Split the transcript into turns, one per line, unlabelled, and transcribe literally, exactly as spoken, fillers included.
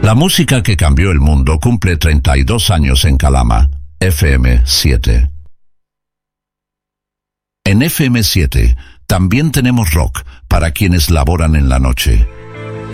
La música que cambió el mundo cumple treinta y dos años en Calama. F M siete. En F M siete también tenemos rock para quienes laboran en la noche.